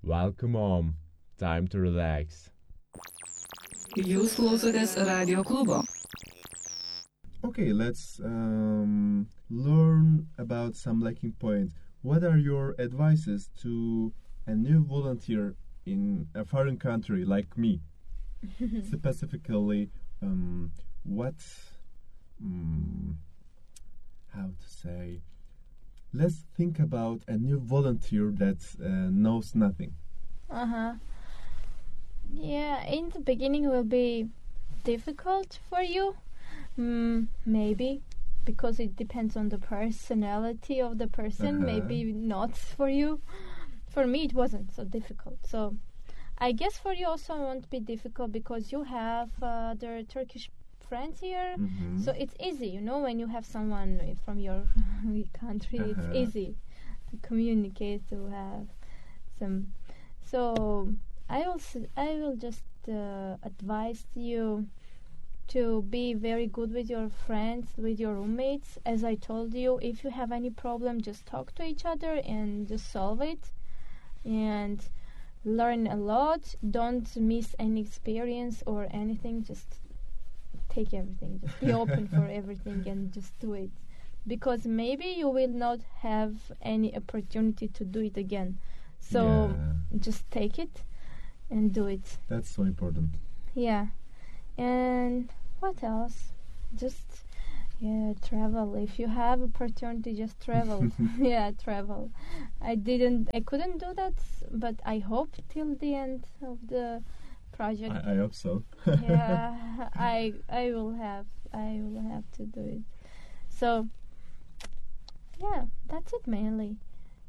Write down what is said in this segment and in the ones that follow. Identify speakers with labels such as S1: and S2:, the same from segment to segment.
S1: Welcome home. Time to relax.
S2: Jūs klausotės Radio klubo.
S3: Okay, let's learn about some lacking points. What are your advices to a new volunteer in a foreign country like me? Specifically, how to say? Let's think about a new volunteer that knows nothing.
S4: Yeah, in the beginning it will be difficult for you. Maybe because it depends on the personality of the person. Maybe not for you. For me it wasn't so difficult. So I guess for you also won't be difficult because you have the Turkish friends here. So it's easy, you know, when you have someone from your country, it's easy to communicate, to have some. So I will just advise you to be very good with your friends, with your roommates. As I told you, if you have any problem, just talk to each other and just solve it. And learn a lot. Don't miss any experience or anything. Just take everything. Just be open for everything and just do it. Because maybe you will not have any opportunity to do it again. So just take it and do it.
S3: That's so important.
S4: Yeah. And what else? Just travel. If you have opportunity, just travel. Travel. I couldn't do that, but I hope till the end of the project.
S3: I hope so.
S4: I will have to do it. So that's it mainly.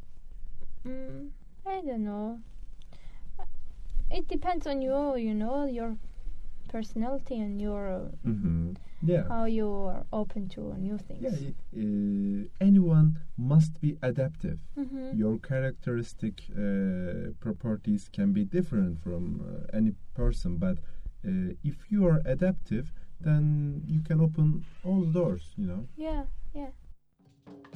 S4: I don't know. It depends on you, you know, your personality and your how you are open to new things.
S3: Anyone must be adaptive. Your characteristic properties can be different from any person, but if you are adaptive, then you can open all the doors, you know.
S4: Yeah.